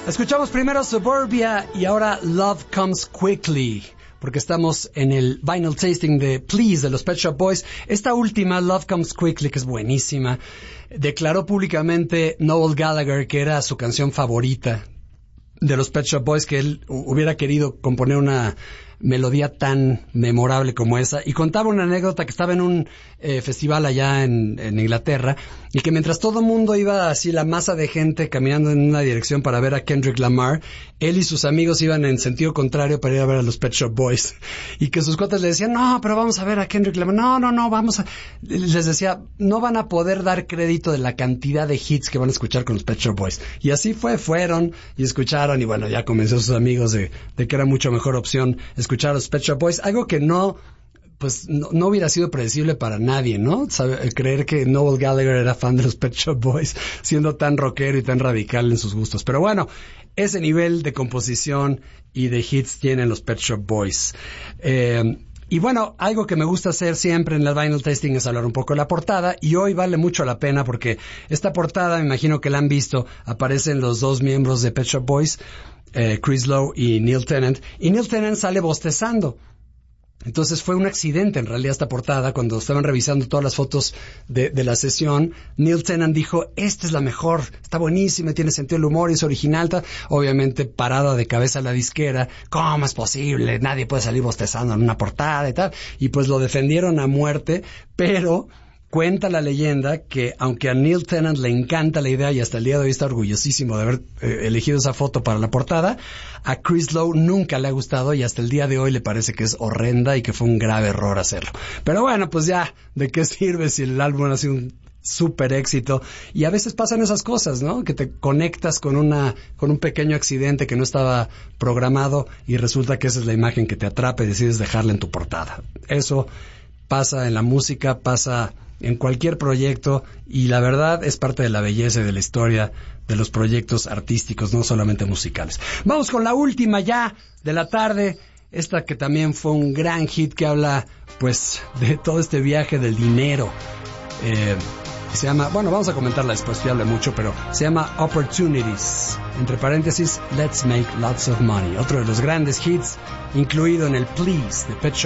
Escuchamos primero Suburbia y ahora Love Comes Quickly, porque estamos en el vinyl tasting de Please de los Pet Shop Boys. Esta última, Love Comes Quickly, que es buenísima, declaró públicamente Noel Gallagher que era su canción favorita de los Pet Shop Boys, que él hubiera querido componer una melodía tan memorable como esa, y contaba una anécdota que estaba en un festival allá en Inglaterra, y que mientras todo el mundo iba así, la masa de gente caminando en una dirección para ver a Kendrick Lamar, él y sus amigos iban en sentido contrario para ir a ver a los Pet Shop Boys, y que sus cuates le decían, no, pero vamos a ver a Kendrick Lamar, no, vamos a... Les decía, no van a poder dar crédito de la cantidad de hits que van a escuchar con los Pet Shop Boys, y así fueron y escucharon, y bueno, ya convenció a sus amigos de que era mucho mejor opción escuchar a los Pet Shop Boys, algo que no hubiera sido predecible para nadie, ¿no? Creer que Noel Gallagher era fan de los Pet Shop Boys, siendo tan rockero y tan radical en sus gustos. Pero bueno, ese nivel de composición y de hits tienen los Pet Shop Boys. Y bueno, algo que me gusta hacer siempre en el vinyl tasting es hablar un poco de la portada, y hoy vale mucho la pena porque esta portada, me imagino que la han visto, aparecen los dos miembros de Pet Shop Boys, Chris Lowe y Neil Tennant, y Neil Tennant sale bostezando. Entonces fue un accidente en realidad esta portada. Cuando estaban revisando todas las fotos de la sesión, Neil Tennant dijo, esta es la mejor, está buenísima, tiene sentido del humor, es original, obviamente parada de cabeza la disquera, ¿cómo es posible? Nadie puede salir bostezando en una portada y tal, y pues lo defendieron a muerte, pero cuenta la leyenda que aunque a Neil Tennant le encanta la idea y hasta el día de hoy está orgullosísimo de haber elegido esa foto para la portada, a Chris Lowe nunca le ha gustado y hasta el día de hoy le parece que es horrenda y que fue un grave error hacerlo. Pero bueno, pues ya, ¿de qué sirve si el álbum ha sido un súper éxito? Y a veces pasan esas cosas, ¿no? Que te conectas con un pequeño accidente que no estaba programado y resulta que esa es la imagen que te atrapa y decides dejarla en tu portada. Eso pasa en la música, pasa en cualquier proyecto, y la verdad es parte de la belleza y de la historia de los proyectos artísticos, no solamente musicales. Vamos con la última ya de la tarde, esta que también fue un gran hit, que habla pues de todo este viaje del dinero. Se llama, bueno, vamos a comentarla después, que hable mucho, pero se llama Opportunities, entre paréntesis, Let's Make Lots of Money, otro de los grandes hits incluido en el Please de Pet Shop